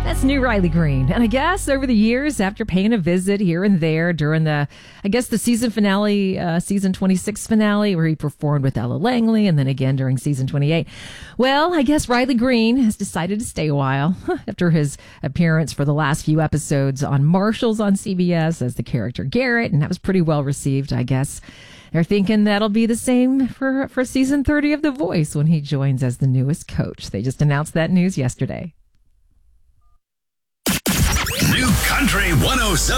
That's new Riley Green. And I guess over the years, after paying a visit here and there during the season finale, season 26 finale, where he performed with Ella Langley, and then again during season 28. Well, I guess Riley Green has decided to stay a while after his appearance for the last few episodes on Marshals on CBS as the character Garrett, and that was pretty well received, I guess. They're thinking that'll be the same for season 30 of The Voice when he joins as the newest coach. They just announced that news yesterday. New Country 107.